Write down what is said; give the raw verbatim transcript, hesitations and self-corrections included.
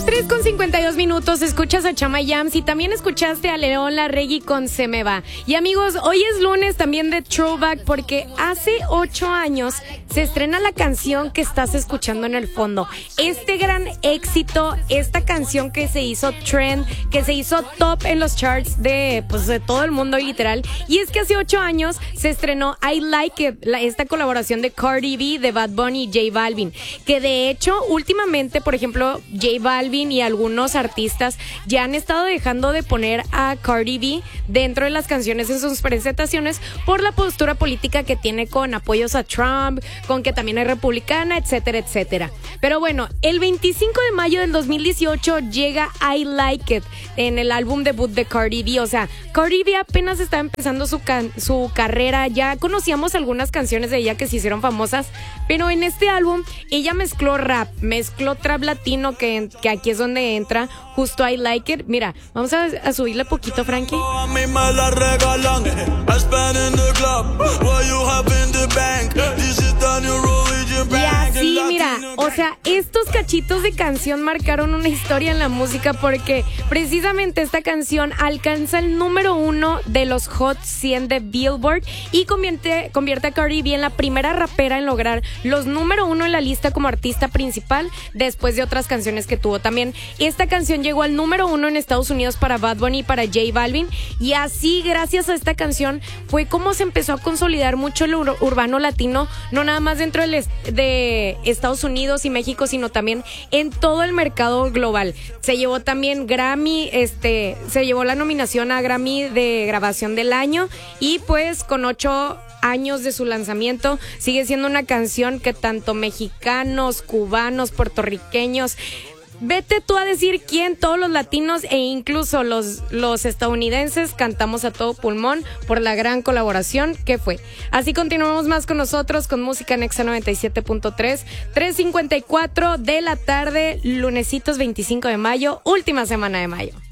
tres con cincuenta y dos minutos, escuchas a Chama Yams y también escuchaste a León Larregui con Se Me Va. Y amigos, hoy es lunes también de Throwback porque hace ocho años se estrena la canción que estás escuchando en el fondo. Este gran éxito, esta canción que se hizo trend, que se hizo top en los charts de, pues, de todo el mundo literal. Y es que hace ocho años se estrenó I Like It, la, esta colaboración de Cardi B, de Bad Bunny y J Balvin. Que de hecho, últimamente, por ejemplo, J Balvin y algunos artistas ya han estado dejando de poner a Cardi B dentro de las canciones en sus presentaciones por la postura política que tiene con apoyos a Trump, con que también es republicana, etcétera, etcétera. Pero bueno, el veinticinco de mayo del dos mil dieciocho llega I Like It en el álbum debut de Cardi B. O sea, Cardi B apenas estaba empezando su, can- su carrera, ya conocíamos algunas canciones de ella que se hicieron famosas, pero en este álbum ella mezcló rap, mezcló trap latino, que, que aquí es donde entra justo I Like It. Mira, vamos a, a subirle poquito, Frankie. A mí me la regalan, I spend in the club, what you have in the bank, this is the new religion Y bank. así, mira, o sea, estos cachitos de canción marcaron una historia en la música porque precisamente esta canción alcanza el número uno de los Hot cien de Billboard y convierte, convierte a Cardi B en la primera rapera en lograr los número uno en la lista como artista principal después de otras canciones que tuvo. También esta canción llegó al número uno en Estados Unidos para Bad Bunny y para J Balvin, y así gracias a esta canción fue como se empezó a consolidar mucho el ur- urbano latino, no nada más dentro del est- de Estados Unidos y México, sino también en todo el mercado global. Se llevó también Grammy, este, se llevó la nominación a Grammy de grabación del año, y pues con ocho años de su lanzamiento sigue siendo una canción que tanto mexicanos, cubanos, puertorriqueños, vete tú a decir quién, todos los latinos e incluso los, los estadounidenses cantamos a todo pulmón por la gran colaboración que fue. Así continuamos más con nosotros con música en Exa noventa y siete punto tres, tres cincuenta y cuatro de la tarde, lunesitos veinticinco de mayo, última semana de mayo.